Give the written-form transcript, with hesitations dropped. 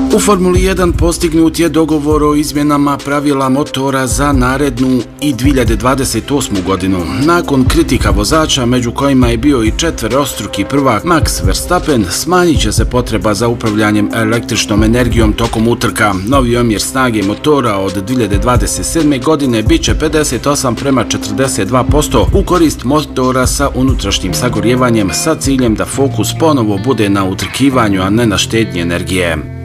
U Formuli 1 postignut je dogovor o izmjenama pravila motora za narednu i 2028. godinu. Nakon kritika vozača, među kojima je bio i četverostruki prvak Max Verstappen, smanjit će se potreba za upravljanjem električnom energijom tokom utrka. Novi omjer snage motora od 2027. godine bit će 58:42% u korist motora sa unutrašnjim sagorjevanjem sa ciljem da fokus ponovo bude na utrkivanju, a ne na štednji energije.